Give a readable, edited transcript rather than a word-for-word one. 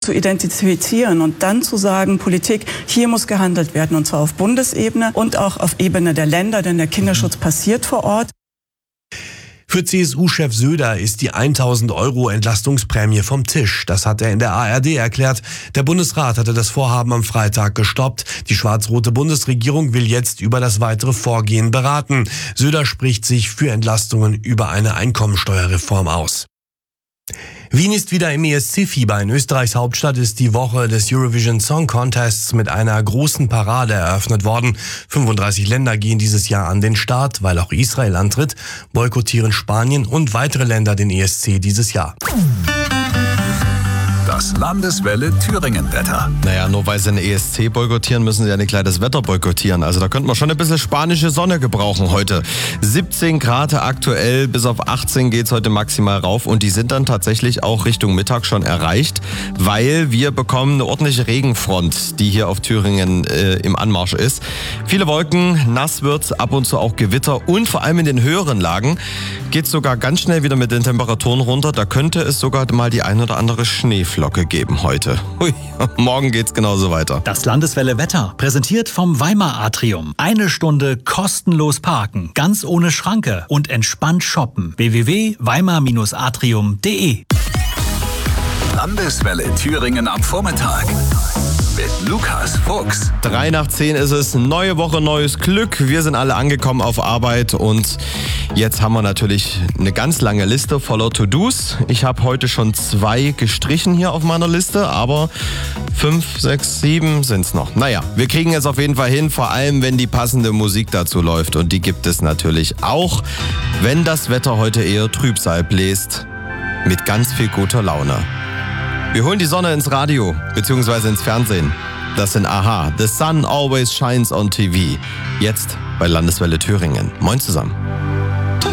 zu identifizieren und dann zu sagen, Politik, hier muss gehandelt werden, und zwar auf Bundesebene und auch auf Ebene der Länder, denn der Kinderschutz passiert vor Ort. Für CSU-Chef Söder ist die 1.000 € Entlastungsprämie vom Tisch. Das hat er in der ARD erklärt. Der Bundesrat hatte das Vorhaben am Freitag gestoppt. Die schwarz-rote Bundesregierung will jetzt über das weitere Vorgehen beraten. Söder spricht sich für Entlastungen über eine Einkommensteuerreform aus. Wien ist wieder im ESC-Fieber. In Österreichs Hauptstadt ist die Woche des Eurovision Song Contests mit einer großen Parade eröffnet worden. 35 Länder gehen dieses Jahr an den Start, weil auch Israel antritt, boykottieren Spanien und weitere Länder den ESC dieses Jahr. Das Landeswelle Thüringen-Wetter. Naja, nur weil sie den ESC boykottieren, müssen sie ja nicht gleich das Wetter boykottieren. Also da könnte man schon ein bisschen spanische Sonne gebrauchen heute. 17 Grad aktuell, bis auf 18 geht's heute maximal rauf. Und die sind dann tatsächlich auch Richtung Mittag schon erreicht, weil wir bekommen eine ordentliche Regenfront, die hier auf Thüringen im Anmarsch ist. Viele Wolken, nass wird's, ab und zu auch Gewitter. Und vor allem in den höheren Lagen geht's sogar ganz schnell wieder mit den Temperaturen runter. Da könnte es sogar mal die ein oder andere Schneeflocke geben heute. Hui, morgen geht's genauso weiter. Das Landeswelle Wetter, präsentiert vom Weimar Atrium. 1 Stunde kostenlos parken, ganz ohne Schranke und entspannt shoppen. www.weimar-atrium.de. Landeswelle Thüringen am Vormittag. Mit Lukas Fuchs. 3 nach 10 ist es. Neue Woche, neues Glück. Wir sind alle angekommen auf Arbeit und jetzt haben wir natürlich eine ganz lange Liste voller To-Dos. Ich habe heute schon 2 gestrichen hier auf meiner Liste, aber 5, 6, 7 sind es noch. Naja, wir kriegen es auf jeden Fall hin, vor allem wenn die passende Musik dazu läuft. Und die gibt es natürlich auch, wenn das Wetter heute eher Trübsal bläst, mit ganz viel guter Laune. Wir holen die Sonne ins Radio, beziehungsweise ins Fernsehen. Das sind a-ha. The sun always shines on TV. Jetzt bei Landeswelle Thüringen. Moin zusammen.